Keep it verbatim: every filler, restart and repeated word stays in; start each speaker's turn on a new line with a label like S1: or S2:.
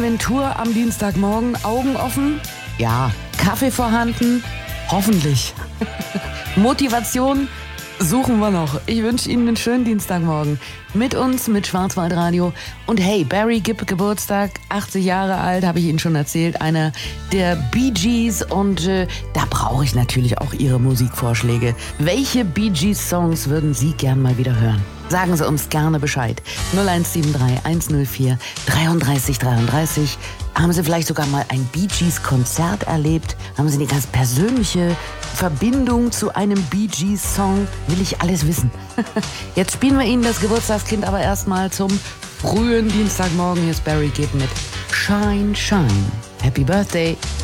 S1: Ventur am Dienstagmorgen, Augen offen? Ja. Kaffee vorhanden? Hoffentlich. Motivation? Suchen wir noch. Ich wünsche Ihnen einen schönen Dienstagmorgen. Mit uns, mit Schwarzwaldradio. Und hey, Barry gibt Geburtstag, achtzig Jahre alt, habe ich Ihnen schon erzählt. Einer der Bee Gees. Und äh, da brauche ich natürlich auch Ihre Musikvorschläge. Welche Bee Gees Songs würden Sie gern mal wieder hören? Sagen Sie uns gerne Bescheid. null eins sieben drei eins null vier dreiunddreißig dreiunddreißig. Haben Sie vielleicht sogar mal ein Bee Gees Konzert erlebt? Haben Sie eine ganz persönliche Verbindung zu einem Bee Gees Song? Will ich alles wissen. Jetzt spielen wir Ihnen das Geburtstagskind aber erstmal zum frühen Dienstagmorgen. Hier ist Barry Gibb mit Shine, Shine. Happy Birthday.